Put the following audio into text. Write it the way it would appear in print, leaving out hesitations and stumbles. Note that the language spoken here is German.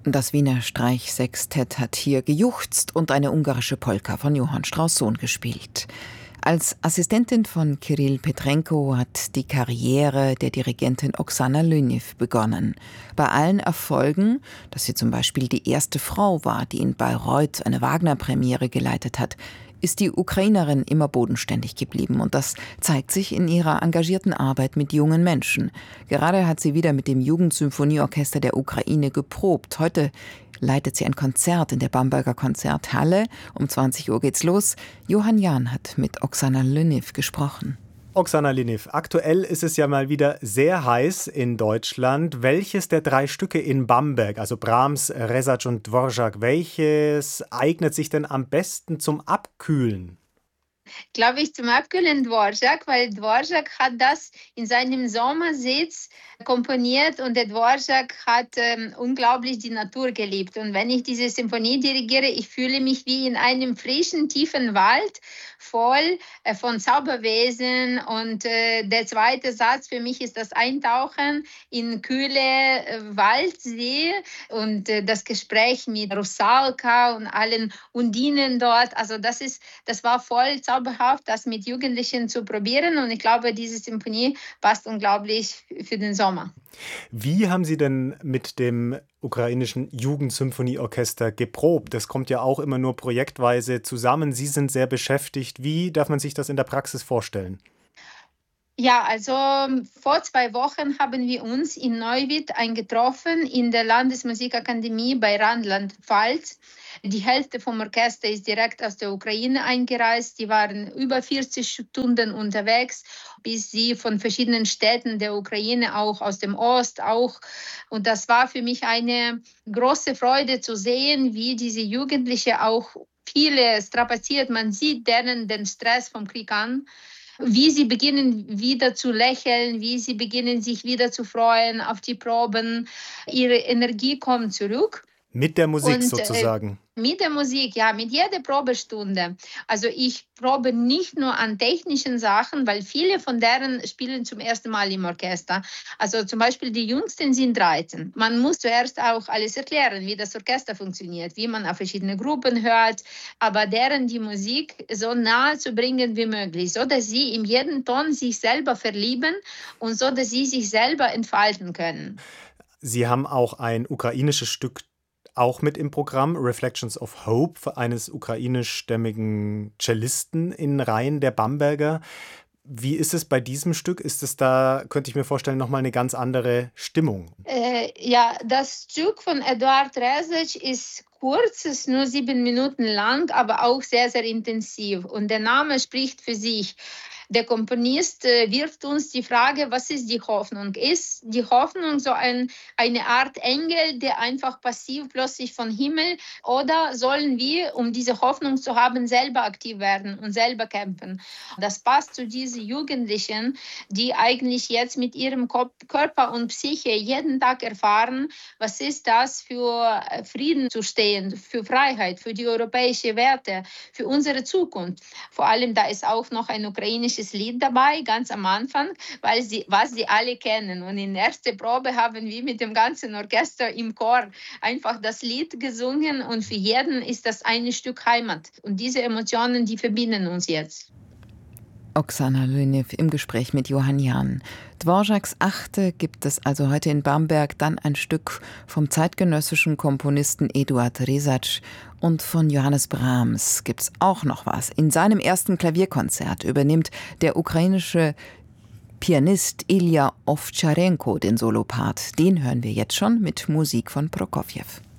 Das Wiener Streichsextett hat hier gejuchzt und eine ungarische Polka von Johann Strauss-Sohn gespielt. Als Assistentin von Kirill Petrenko hat die Karriere der Dirigentin Oksana Lyniv begonnen. Bei allen Erfolgen, dass sie zum Beispiel die erste Frau war, die in Bayreuth eine Wagner-Premiere geleitet hat, ist die Ukrainerin immer bodenständig geblieben. Und das zeigt sich in ihrer engagierten Arbeit mit jungen Menschen. Gerade hat sie wieder mit dem Jugendsymphonieorchester der Ukraine geprobt. Heute leitet sie ein Konzert in der Bamberger Konzerthalle. Um 20 Uhr geht's los. Johann Jahn hat mit Oksana Lyniv gesprochen. Oksana Lyniv, aktuell ist es ja mal wieder sehr heiß in Deutschland. Welches der 3 Stücke in Bamberg, also Brahms, Rezac und Dvorak, welches eignet sich denn am besten zum Abkühlen? Glaube ich, zum Abkühlen Dvorak, weil Dvorak hat das in seinem Sommersitz komponiert und der Dvorak hat unglaublich die Natur geliebt. Und wenn ich diese Symphonie dirigiere, ich fühle mich wie in einem frischen, tiefen Wald, voll von Zauberwesen. Und der zweite Satz für mich ist das Eintauchen in kühle Waldsee und das Gespräch mit Rusalka und allen Undinen dort. Also das war voll zauberhaft, das mit Jugendlichen zu probieren. Und ich glaube, diese Symphonie passt unglaublich für den Sommer. Wie haben Sie denn mit dem ukrainischen Jugendsymphonieorchester geprobt? Das kommt ja auch immer nur projektweise zusammen. Sie sind sehr beschäftigt. Wie darf man sich das in der Praxis vorstellen? Ja, also vor 2 Wochen haben wir uns in Neuwied eingetroffen in der Landesmusikakademie bei Rheinland-Pfalz. Die Hälfte vom Orchester ist direkt aus der Ukraine eingereist. Die waren über 40 Stunden unterwegs, bis sie von verschiedenen Städten der Ukraine, auch aus dem Ost, auch. Und das war für mich eine große Freude zu sehen, wie diese Jugendlichen auch viele strapaziert. Man sieht denen den Stress vom Krieg an. Wie sie beginnen wieder zu lächeln, wie sie beginnen sich wieder zu freuen auf die Proben. Ihre Energie kommt zurück. Mit der Musik sozusagen. Mit der Musik, ja, mit jeder Probestunde. Also ich probe nicht nur an technischen Sachen, weil viele von deren spielen zum ersten Mal im Orchester. Also zum Beispiel die Jüngsten sind 13. Man muss zuerst auch alles erklären, wie das Orchester funktioniert, wie man auf verschiedene Gruppen hört, aber deren die Musik so nahe zu bringen wie möglich, so dass sie in jedem Ton sich selber verlieben und so dass sie sich selber entfalten können. Sie haben auch ein ukrainisches Stück auch mit im Programm, Reflections of Hope, eines ukrainischstämmigen Cellisten in Reihen der Bamberger. Wie ist es bei diesem Stück? Ist es da, könnte ich mir vorstellen, nochmal eine ganz andere Stimmung? Ja, das Stück von Eduard Rezac ist kurz, ist nur 7 Minuten lang, aber auch sehr, sehr intensiv. Und der Name spricht für sich. Der Komponist wirft uns die Frage, was ist die Hoffnung? Ist die Hoffnung so eine Art Engel, der einfach passiv plötzlich vom Himmel? Oder sollen wir, um diese Hoffnung zu haben, selber aktiv werden und selber kämpfen? Das passt zu diesen Jugendlichen, die eigentlich jetzt mit ihrem Körper und Psyche jeden Tag erfahren, was ist das für Frieden zu stehen, für Freiheit, für die europäischen Werte, für unsere Zukunft. Vor allem, da ist auch noch ein ukrainisches Lied dabei, ganz am Anfang, was sie alle kennen. Und in der ersten Probe haben wir mit dem ganzen Orchester im Chor einfach das Lied gesungen und für jeden ist das ein Stück Heimat. Und diese Emotionen, die verbinden uns jetzt. Oksana Lyniv im Gespräch mit Johann Jahn. Dvoraks Achte gibt es also heute in Bamberg, dann ein Stück vom zeitgenössischen Komponisten Eduard Rezac und von Johannes Brahms gibt es auch noch was. In seinem ersten Klavierkonzert übernimmt der ukrainische Pianist Ilja Ovtcharenko den Solopart. Den hören wir jetzt schon mit Musik von Prokofjew.